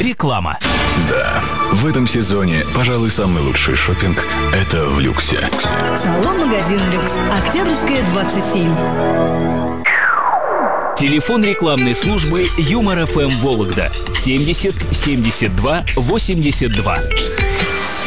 Реклама. Да, в этом сезоне, пожалуй, самый лучший шопинг – это в Люксе. Салон-магазин «Люкс». Октябрьская, 27. Телефон рекламной службы Юмор ФМ Вологда 70 72 82.